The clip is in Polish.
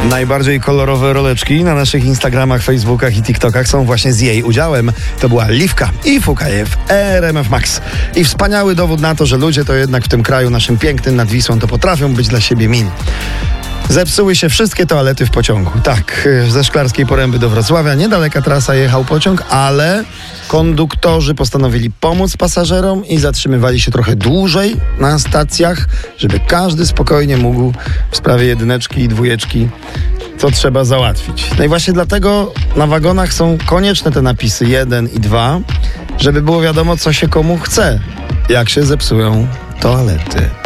Najbardziej kolorowe roleczki na naszych Instagramach, Facebookach i TikTokach są właśnie z jej udziałem. To była Liwka i Fukajew, RMF Max. I wspaniały dowód na to, że ludzie to jednak w tym kraju naszym pięknym nad Wisłą to potrafią być dla siebie mili. Zepsuły się wszystkie toalety w pociągu. Tak, ze Szklarskiej Poręby do Wrocławia niedaleka trasa jechał pociąg, ale konduktorzy postanowili pomóc pasażerom i zatrzymywali się trochę dłużej na stacjach, żeby każdy spokojnie mógł w sprawie jedyneczki i dwójeczki co trzeba załatwić. No i właśnie dlatego na wagonach są konieczne te napisy 1 i 2, żeby było wiadomo, co się komu chce, jak się zepsują toalety.